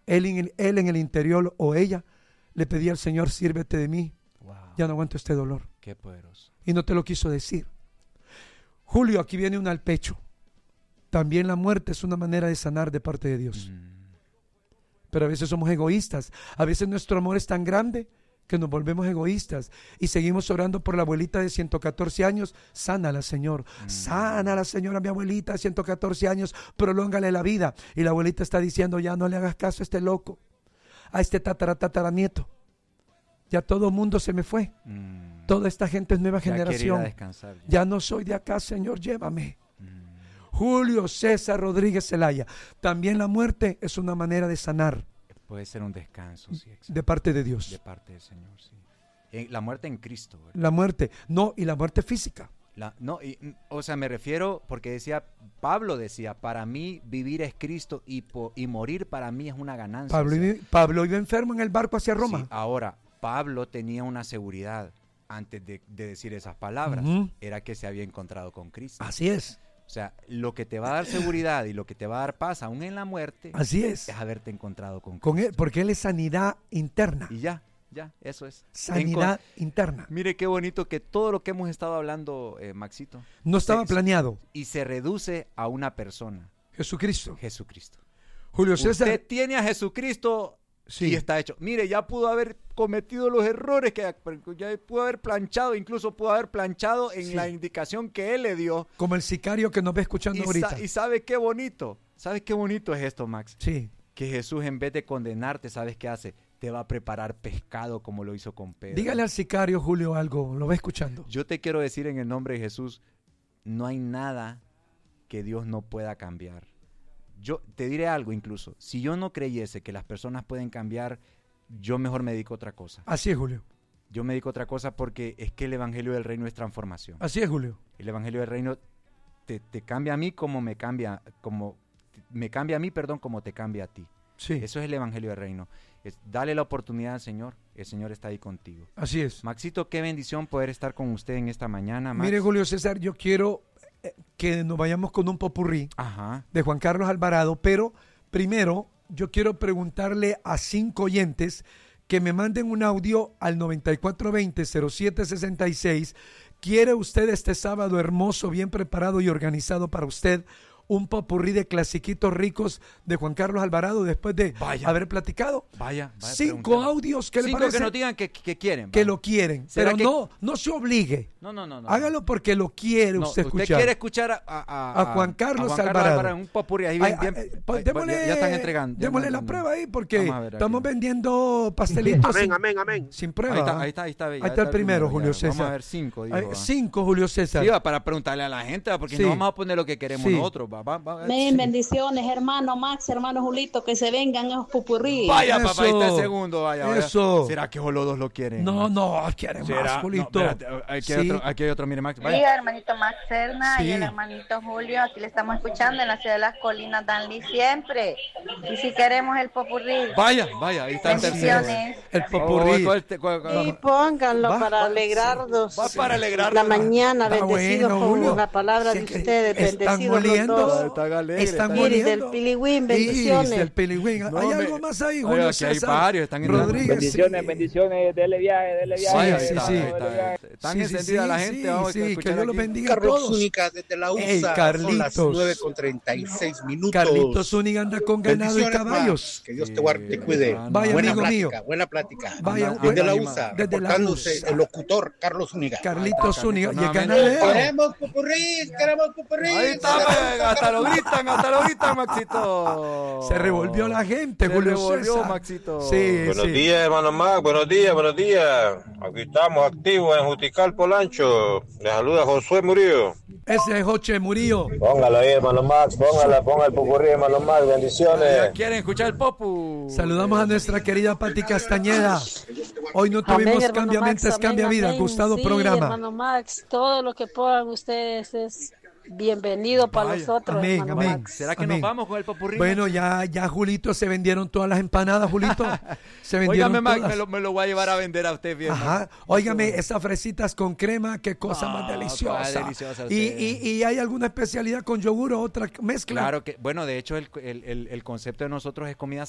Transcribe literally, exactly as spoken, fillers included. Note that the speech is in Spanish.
él en el, él en el interior o ella le pedía al Señor, sírvete de mí. Wow. Ya no aguanto este dolor. Qué poderoso. Y no te lo quiso decir. Julio, aquí viene una al pecho. También la muerte es una manera de sanar de parte de Dios. Mm. Pero a veces somos egoístas. A veces nuestro amor es tan grande que nos volvemos egoístas y seguimos orando por la abuelita de ciento catorce años. Sánala, Señor. Mm. Sánala, Señor, a mi abuelita de ciento catorce años. Prolóngale la vida. Y la abuelita está diciendo, ya no le hagas caso a este loco, a este tatara tatara nieto. Ya todo el mundo se me fue. Mm. Toda esta gente es nueva ya generación. Descansar, ya. ya no soy de acá, Señor, llévame. Mm. Julio César Rodríguez Zelaya. También la muerte es una manera de sanar. Puede ser un descanso, sí, de parte de Dios. De parte del Señor, sí. En, la muerte en Cristo, ¿verdad? La muerte, no, y la muerte física. La, no, y, o sea, me refiero, porque decía, Pablo decía, para mí vivir es Cristo y, po, y morir para mí es una ganancia. Pablo, o sea, iba, Pablo iba enfermo en el barco hacia Roma. Sí, ahora, Pablo tenía una seguridad antes de, de decir esas palabras, uh-huh. era que se había encontrado con Cristo. Así es. O sea, lo que te va a dar seguridad y lo que te va a dar paz, aún en la muerte, así es, es haberte encontrado con Cristo. Con él, porque Él es sanidad interna. Y ya, ya, eso es. Sanidad en, interna. Mire qué bonito que todo lo que hemos estado hablando, eh, Maxito. No estaba se, planeado. Y se reduce a una persona. Jesucristo. Jesucristo. Julio César. Usted tiene a Jesucristo. Sí. Y está hecho. Mire, ya pudo haber cometido los errores, que ya pudo haber planchado, incluso pudo haber planchado en sí. la indicación que él le dio. Como el sicario que nos ve escuchando y ahorita. Sa- y sabe qué bonito, ¿sabes qué bonito es esto, Max? Sí. Que Jesús, en vez de condenarte, ¿sabes qué hace? Te va a preparar pescado como lo hizo con Pedro. Dígale al sicario, Julio, algo, lo va escuchando. Yo te quiero decir en el nombre de Jesús, no hay nada que Dios no pueda cambiar. Yo te diré algo incluso, si yo no creyese que las personas pueden cambiar, yo mejor me dedico a otra cosa. Así es, Julio. Yo me dedico a otra cosa porque es que el evangelio del reino es transformación. Así es, Julio. El evangelio del reino te, te cambia a mí como me cambia, como me cambia a mí, perdón, como te cambia a ti. Sí. Eso es el evangelio del reino. Es, dale la oportunidad al Señor, el Señor está ahí contigo. Así es. Maxito, qué bendición poder estar con usted en esta mañana, Max. Mire, Julio César, yo quiero que nos vayamos con un popurrí Ajá. de Juan Carlos Alvarado, pero primero yo quiero preguntarle a cinco oyentes que me manden un audio al noventa y cuatro veinte cero siete sesenta y seis. ¿Quiere usted este sábado hermoso, bien preparado y organizado para usted un popurrí de clasiquitos ricos de Juan Carlos Alvarado después de vaya, haber platicado? Vaya, vaya Cinco audios que Cinco le parece que nos digan que, que quieren. Que lo quieren, pero que... no, no se obligue. No, no, no. no Hágalo porque lo quiere no, usted escuchar. Usted quiere escuchar a, a, a, a Juan Carlos, a Juan Alvarado. Alvarado. Un popurrí ahí bien, bien, ay, ay, démosle, ya, ya están entregando. Démosle ya, la no, prueba ahí porque ver, estamos aquí. vendiendo pastelitos. Amén, sin, amén, amén. Sin prueba. Ahí está, ahí está. Ahí está, ahí está, está el primero, primero Julio César. Vamos a ver cinco. Digo, ay, cinco, Julio César. Sí, va para preguntarle a la gente, porque sí. no vamos a poner lo que queremos sí. nosotros. Va, va, va, Men, sí. Bendiciones, hermano Max, hermano Julito, que se vengan esos pupurrí. Vaya, eso, papá, ahí está el segundo. Vaya, eso. Vaya. ¿Será que solo dos lo quieren? No, no, quieren más, Julito. No, espérate, aquí, hay sí. otro, aquí hay otro, mire, Max. Vaya. Sí, hermanito Max Serna sí. y el hermanito Julio, aquí le estamos escuchando en la ciudad de Las Colinas, Danlí siempre. Y si queremos el popurrí. Vaya, vaya, ahí está el tercero. El popurrí. Oh, te, cuál, cuál, y pónganlo va, para va, alegrarnos. Va para alegrarnos. La mañana, ah, bendecidos bueno, con Julio. la palabra sí, de ustedes, bendecidos los dos. Están alegres. Están Iris moliendo. del Piliwín, bendiciones. Iris del Piliwín. No, ¿Hay me... algo más ahí, Julio Oiga, César? aquí hay varios, están Rodríguez. Bendiciones, sí. bendiciones, dele viaje, dele viaje. Vaya, sí, está, sí, está, está. Están sí, encendida sí, la gente. sí, Vamos sí, a que escuchar Dios los aquí. bendiga a Carlos todos. Zúñiga desde la U S A. Ey, Carlitos. Son las nueve con treinta y seis minutos. Carlitos Zúñiga anda con ganado y caballos. Más. Que Dios te guarde, te cuide. Vaya, buena amigo plática, mío. buena plática. Vaya, desde la buena- U S A, desde la reportándose U S A. el locutor Carlos Zúñiga. Carlitos Zúñiga. Y el Nuevamente. ganadero. Queremos popurrí, queremos popurrí. Ahí está, man, hasta lo gritan, hasta lo gritan, Maxito. Se revolvió la gente, Se Julio revolvió, César. Maxito. Sí, Buenos sí. días, hermano Mac, buenos días, buenos días. Aquí estamos activos en Jutical Polancho. Les saluda Josué Murillo. Ese es Joche Murillo. Póngalo ahí, hermano Max, póngala, ponga el popurrí, hermano Max, Ya bendiciones. quieren escuchar el popu. Saludamos a nuestra querida Pati Castañeda. Hoy no Amén, tuvimos hermano Cambia Max, Mentes, amén, Cambia Vida. amén. Gustavo Sí, programa. hermano Max, todo lo que puedan ustedes es bienvenido para Vaya. nosotros, Amén, hermano amén. Max. ¿Será que Amén. nos vamos con el popurrí? Bueno, ya, ya, Julito, se vendieron todas las empanadas, Julito. Se vendieron Óigame, Max, todas. me lo, me lo voy a llevar a vender a usted bien. Ajá, Max. óigame, esas fresitas con crema, qué cosa Ah, más cuál deliciosa. deliciosa y, usted. y, y hay alguna especialidad con yogur o otra mezcla. Claro que, bueno, de hecho, el, el, el, el concepto de nosotros es comida